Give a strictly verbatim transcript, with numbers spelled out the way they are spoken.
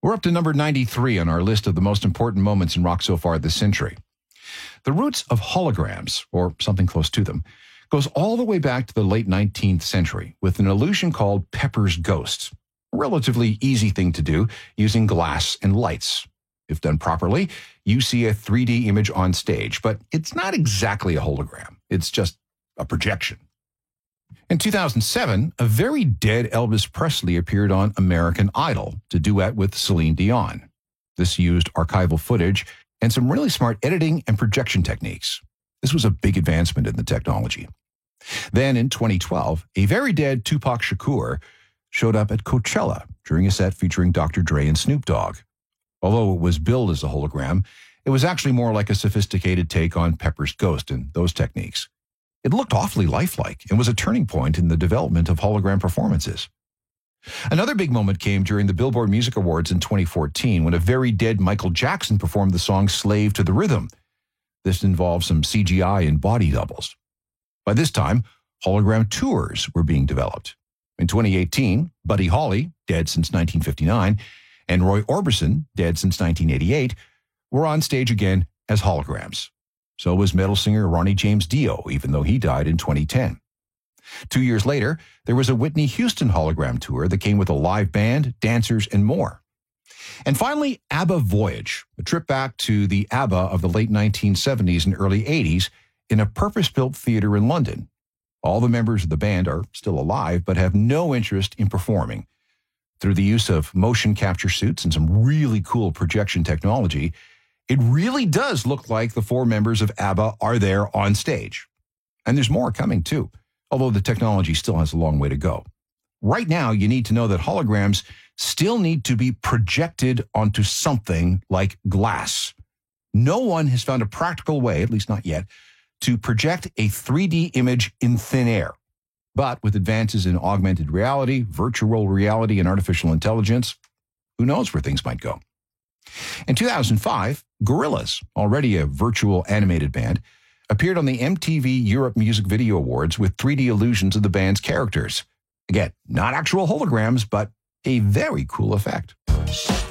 We're up to number ninety-three on our list of the most important moments in rock so far this century. The roots of holograms, or something close to them, goes all the way back to the late nineteenth century with an illusion called Pepper's Ghost. A relatively easy thing to do using glass and lights. If done properly, you see a three D image on stage, but it's not exactly a hologram. It's just a projection. In two thousand seven, a very dead Elvis Presley appeared on American Idol to duet with Celine Dion. This used archival footage and some really smart editing and projection techniques. This was a big advancement in the technology. Then in twenty twelve, a very dead Tupac Shakur showed up at Coachella during a set featuring Doctor Dre and Snoop Dogg. Although it was billed as a hologram, it was actually more like a sophisticated take on Pepper's Ghost and those techniques. It looked awfully lifelike and was a turning point in the development of hologram performances. Another big moment came during the Billboard Music Awards in twenty fourteen when a very dead Michael Jackson performed the song Slave to the Rhythm. This involved some C G I and body doubles. By this time, hologram tours were being developed. In twenty eighteen, Buddy Holly, dead since nineteen fifty-nine, and Roy Orbison, dead since nineteen eighty-eight, were on stage again as holograms. So was metal singer Ronnie James Dio, even though he died in twenty ten. Two years later, there was a Whitney Houston hologram tour that came with a live band, dancers, and more. And finally, ABBA Voyage, a trip back to the ABBA of the late nineteen seventies and early eighties in a purpose-built theater in London. All the members of the band are still alive, but have no interest in performing. Through the use of motion capture suits and some really cool projection technology, it really does look like the four members of ABBA are there on stage. And there's more coming too, although the technology still has a long way to go. Right now, you need to know that holograms still need to be projected onto something like glass. No one has found a practical way, at least not yet, to project a three D image in thin air. But with advances in augmented reality, virtual reality, and artificial intelligence, who knows where things might go. In two thousand five, Gorillaz, already a virtual animated band, appeared on the M T V Europe Music Video Awards with three D illusions of the band's characters. Again, not actual holograms, but a very cool effect.